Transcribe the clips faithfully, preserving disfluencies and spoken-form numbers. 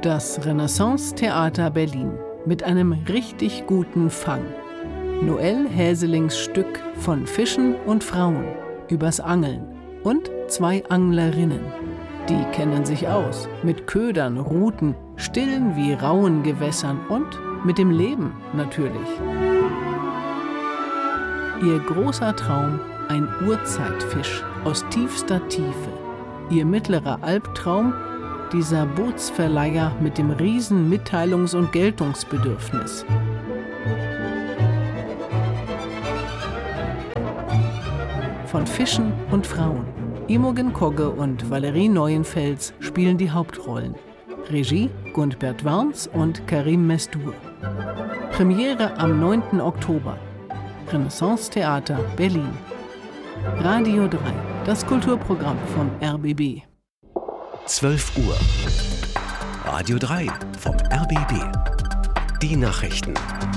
Das Renaissance-Theater Berlin mit einem richtig guten Fang. Noel Häselings Stück von Fischen und Frauen übers Angeln und zwei Anglerinnen. Die kennen sich aus mit Ködern, Ruten, stillen wie rauen Gewässern und mit dem Leben natürlich. Ihr großer Traum, ein Urzeitfisch aus tiefster Tiefe. Ihr mittlerer Albtraum, dieser Bootsverleiher mit dem riesen Mitteilungs- und Geltungsbedürfnis. Von Fischen und Frauen. Imogen Kogge und Valerie Neuenfels spielen die Hauptrollen. Regie Gundbert Warns und Karim Mesdur. Premiere am neunten Oktober. Renaissance Theater Berlin. Radio drei, das Kulturprogramm vom R B B. zwölf Uhr. Radio drei vom R B B. Die Nachrichten.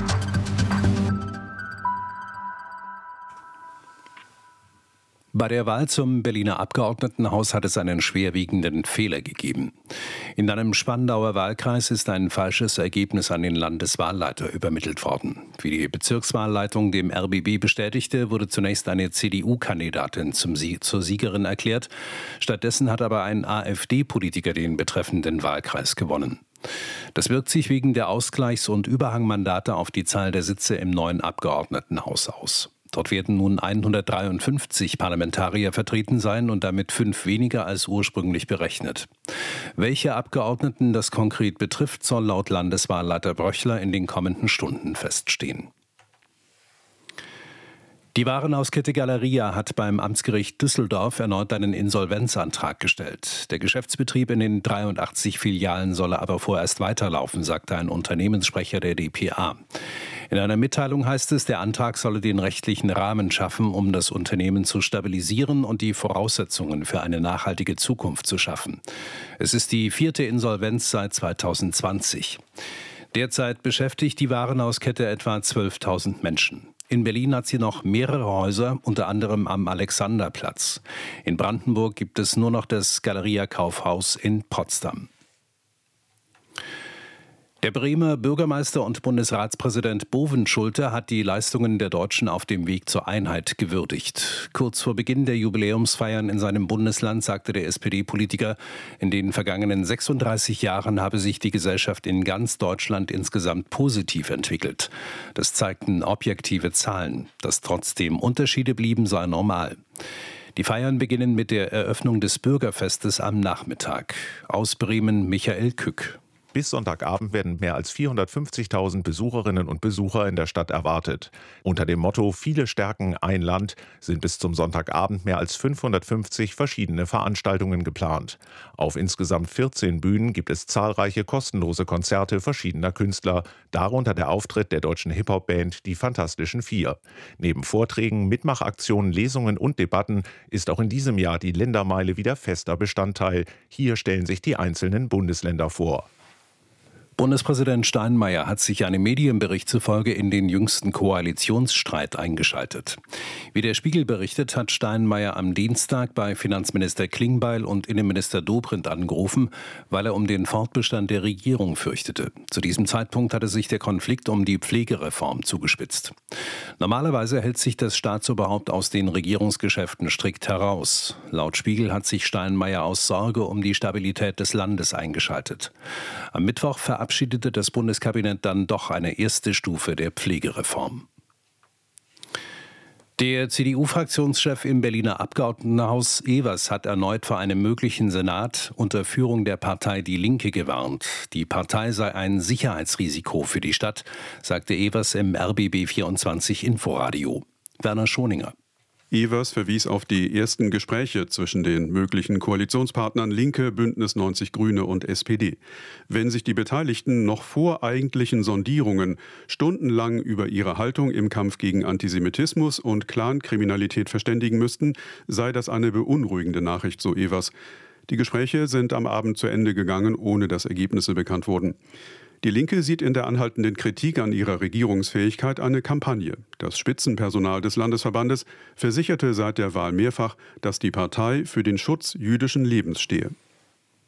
Bei der Wahl zum Berliner Abgeordnetenhaus hat es einen schwerwiegenden Fehler gegeben. In einem Spandauer Wahlkreis ist ein falsches Ergebnis an den Landeswahlleiter übermittelt worden. Wie die Bezirkswahlleitung dem R B B bestätigte, wurde zunächst eine C D U-Kandidatin zum Sie- zur Siegerin erklärt. Stattdessen hat aber ein AfD-Politiker den betreffenden Wahlkreis gewonnen. Das wirkt sich wegen der Ausgleichs- und Überhangmandate auf die Zahl der Sitze im neuen Abgeordnetenhaus aus. Dort werden nun hundertdreiundfünfzig Parlamentarier vertreten sein und damit fünf weniger als ursprünglich berechnet. Welche Abgeordneten das konkret betrifft, soll laut Landeswahlleiter Bröchler in den kommenden Stunden feststehen. Die Warenhauskette Galeria hat beim Amtsgericht Düsseldorf erneut einen Insolvenzantrag gestellt. Der Geschäftsbetrieb in den dreiundachtzig Filialen solle aber vorerst weiterlaufen, sagte ein Unternehmenssprecher der d p a. In einer Mitteilung heißt es, der Antrag solle den rechtlichen Rahmen schaffen, um das Unternehmen zu stabilisieren und die Voraussetzungen für eine nachhaltige Zukunft zu schaffen. Es ist die vierte Insolvenz seit zweitausendzwanzig. Derzeit beschäftigt die Warenhauskette etwa zwölftausend Menschen. In Berlin hat sie noch mehrere Häuser, unter anderem am Alexanderplatz. In Brandenburg gibt es nur noch das Galeria Kaufhaus in Potsdam. Der Bremer Bürgermeister und Bundesratspräsident Bovenschulte hat die Leistungen der Deutschen auf dem Weg zur Einheit gewürdigt. Kurz vor Beginn der Jubiläumsfeiern in seinem Bundesland sagte der S P D-Politiker, in den vergangenen sechsunddreißig Jahren habe sich die Gesellschaft in ganz Deutschland insgesamt positiv entwickelt. Das zeigten objektive Zahlen. Dass trotzdem Unterschiede blieben, sei normal. Die Feiern beginnen mit der Eröffnung des Bürgerfestes am Nachmittag. Aus Bremen Michael Kück. Bis Sonntagabend werden mehr als vierhundertfünfzigtausend Besucherinnen und Besucher in der Stadt erwartet. Unter dem Motto »Viele stärken ein Land« sind bis zum Sonntagabend mehr als fünfhundertfünfzig verschiedene Veranstaltungen geplant. Auf insgesamt vierzehn Bühnen gibt es zahlreiche kostenlose Konzerte verschiedener Künstler, darunter der Auftritt der deutschen Hip-Hop-Band Die Fantastischen Vier. Neben Vorträgen, Mitmachaktionen, Lesungen und Debatten ist auch in diesem Jahr die Ländermeile wieder fester Bestandteil. Hier stellen sich die einzelnen Bundesländer vor. Bundespräsident Steinmeier hat sich einem Medienbericht zufolge in den jüngsten Koalitionsstreit eingeschaltet. Wie der Spiegel berichtet, hat Steinmeier am Dienstag bei Finanzminister Klingbeil und Innenminister Dobrindt angerufen, weil er um den Fortbestand der Regierung fürchtete. Zu diesem Zeitpunkt hatte sich der Konflikt um die Pflegereform zugespitzt. Normalerweise hält sich das Staatsoberhaupt aus den Regierungsgeschäften strikt heraus. Laut Spiegel hat sich Steinmeier aus Sorge um die Stabilität des Landes eingeschaltet. Am Mittwoch verabschiedete verabschiedete das Bundeskabinett dann doch eine erste Stufe der Pflegereform. Der C D U-Fraktionschef im Berliner Abgeordnetenhaus Evers hat erneut vor einem möglichen Senat unter Führung der Partei Die Linke gewarnt. Die Partei sei ein Sicherheitsrisiko für die Stadt, sagte Evers im R B B vierundzwanzig Inforadio. Werner Schoninger. Evers verwies auf die ersten Gespräche zwischen den möglichen Koalitionspartnern Linke, Bündnis neunzig Grüne und S P D. Wenn sich die Beteiligten noch vor eigentlichen Sondierungen stundenlang über ihre Haltung im Kampf gegen Antisemitismus und Clankriminalität verständigen müssten, sei das eine beunruhigende Nachricht, so Evers. Die Gespräche sind am Abend zu Ende gegangen, ohne dass Ergebnisse bekannt wurden. Die Linke sieht in der anhaltenden Kritik an ihrer Regierungsfähigkeit eine Kampagne. Das Spitzenpersonal des Landesverbandes versicherte seit der Wahl mehrfach, dass die Partei für den Schutz jüdischen Lebens stehe.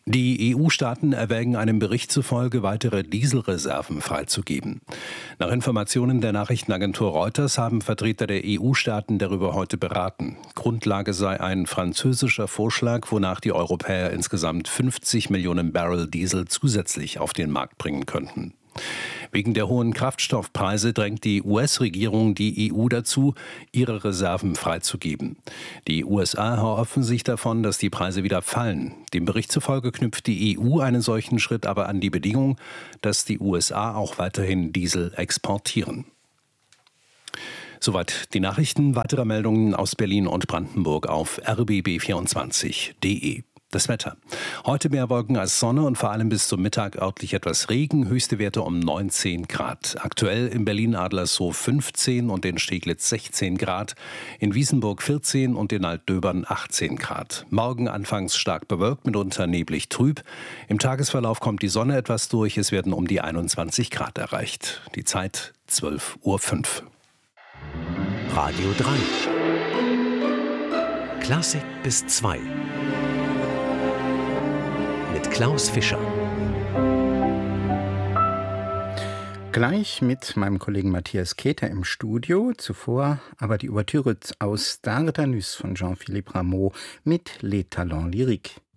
Die E U-Staaten erwägen einem Bericht zufolge, weitere Dieselreserven freizugeben. Nach Informationen der Nachrichtenagentur Reuters haben Vertreter der E U-Staaten darüber heute beraten. Grundlage sei ein französischer Vorschlag, wonach die Europäer insgesamt fünfzig Millionen Barrel Diesel zusätzlich auf den Markt bringen könnten. Wegen der hohen Kraftstoffpreise drängt die U S-Regierung die E U dazu, ihre Reserven freizugeben. Die U S A erhoffen sich davon, dass die Preise wieder fallen. Dem Bericht zufolge knüpft die E U einen solchen Schritt aber an die Bedingung, dass die U S A auch weiterhin Diesel exportieren. Soweit die Nachrichten. Weitere Meldungen aus Berlin und Brandenburg auf r b b vierundzwanzig punkt d e. Das Wetter. Heute mehr Wolken als Sonne und vor allem bis zum Mittag örtlich etwas Regen. Höchste Werte um neunzehn Grad. Aktuell in Berlin-Adlershof fünfzehn und in Steglitz sechzehn Grad. In Wiesenburg vierzehn und in Altdöbern achtzehn Grad. Morgen anfangs stark bewölkt, mitunter neblig trüb. Im Tagesverlauf kommt die Sonne etwas durch. Es werden um die einundzwanzig Grad erreicht. Die Zeit zwölf Uhr fünf. Radio drei. Klassik bis zwei. Mit Klaus Fischer. Gleich mit meinem Kollegen Matthias Keter im Studio. Zuvor aber die Ouvertüre aus Dardanus von Jean-Philippe Rameau mit Les Talents Lyriques.